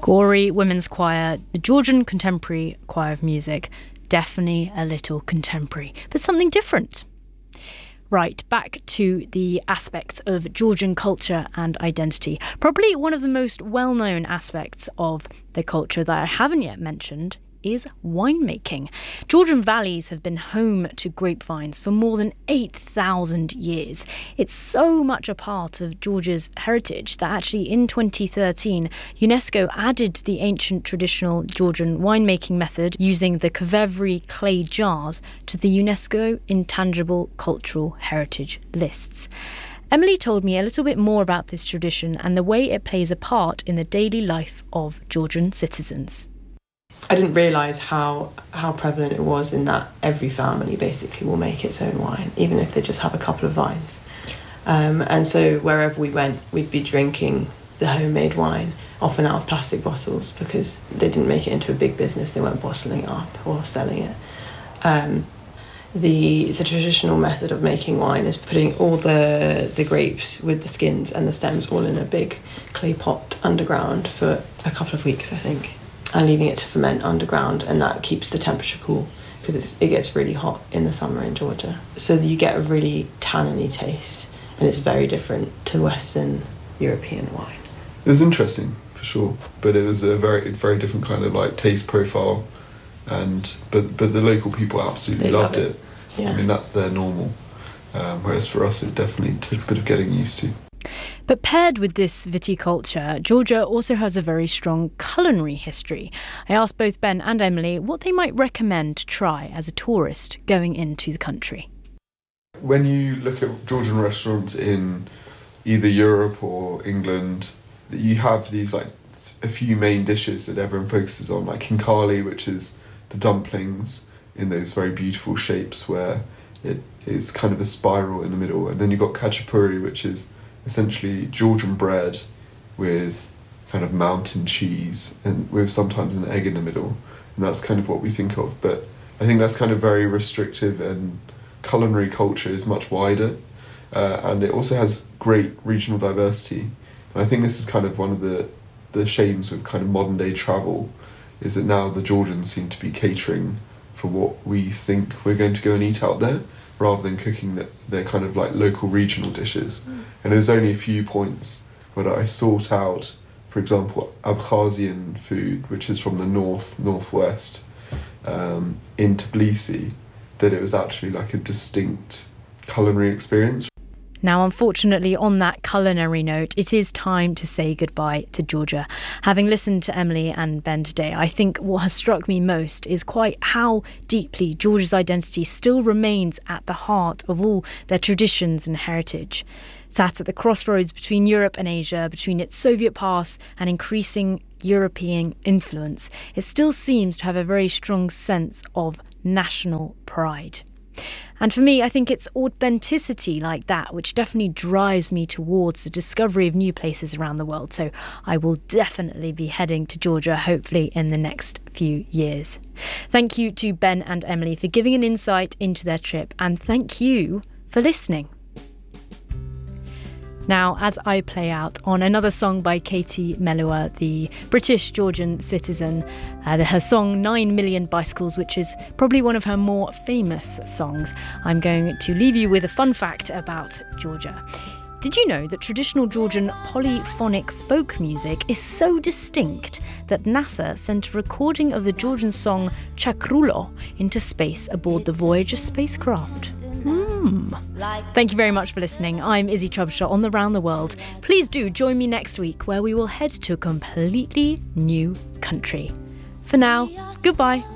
Gory Women's Choir, the Georgian Contemporary Choir of Music. Definitely a little contemporary, but something different. Right, back to the aspects of Georgian culture and identity. Probably one of the most well-known aspects of the culture that I haven't yet mentioned is winemaking. Georgian valleys have been home to grapevines for more than 8,000 years. It's so much a part of Georgia's heritage that actually in 2013, UNESCO added the ancient traditional Georgian winemaking method using the Kavevri clay jars to the UNESCO Intangible Cultural Heritage lists. Emily told me a little bit more about this tradition and the way it plays a part in the daily life of Georgian citizens. I didn't realise how prevalent it was in that every family basically will make its own wine, even if they just have a couple of vines. And so wherever we went, we'd be drinking the homemade wine, often out of plastic bottles, because they didn't make it into a big business. They weren't bottling it up or selling it. The traditional method of making wine is putting all the grapes with the skins and the stems all in a big clay pot underground for a couple of weeks, I think, and leaving it to ferment underground, and that keeps the temperature cool because it gets really hot in the summer in Georgia. So you get a really tanniny taste, and it's very different to Western European wine. It was interesting, for sure, but it was a very different kind of like taste profile, but the local people absolutely loved it. Yeah. I mean, that's their normal, whereas for us it definitely took a bit of getting used to. But paired with this viticulture, Georgia also has a very strong culinary history. I asked both Ben and Emily what they might recommend to try as a tourist going into the country. When you look at Georgian restaurants in either Europe or England, you have these like a few main dishes that everyone focuses on, like khinkali, which is the dumplings in those very beautiful shapes where it is kind of a spiral in the middle, and then you've got khachapuri, which is essentially Georgian bread with kind of mountain cheese and with sometimes an egg in the middle, and that's kind of what we think of. But I think that's kind of very restrictive, and culinary culture is much wider, and it also has great regional diversity. And I think this is kind of one of the shames with kind of modern day travel, is that now the Georgians seem to be catering for what we think we're going to go and eat out there, rather than cooking their kind of like local regional dishes. And there was only a few points where I sought out, for example, Abkhazian food, which is from the northwest, in Tbilisi, that it was actually like a distinct culinary experience. Now, unfortunately, on that culinary note, it is time to say goodbye to Georgia. Having listened to Emily and Ben today, I think what has struck me most is quite how deeply Georgia's identity still remains at the heart of all their traditions and heritage. Sat at the crossroads between Europe and Asia, between its Soviet past and increasing European influence, it still seems to have a very strong sense of national pride. And for me, I think it's authenticity like that which definitely drives me towards the discovery of new places around the world. So I will definitely be heading to Georgia, hopefully in the next few years. Thank you to Ben and Emily for giving an insight into their trip, and thank you for listening. Now, as I play out on another song by Katie Melua, the British Georgian citizen, her song 9 Million Bicycles, which is probably one of her more famous songs, I'm going to leave you with a fun fact about Georgia. Did you know that traditional Georgian polyphonic folk music is so distinct that NASA sent a recording of the Georgian song Chakrulo into space aboard the Voyager spacecraft? Thank you very much for listening. I'm Izzy Trubshaw on The Round the World. Please do join me next week where we will head to a completely new country. For now, goodbye.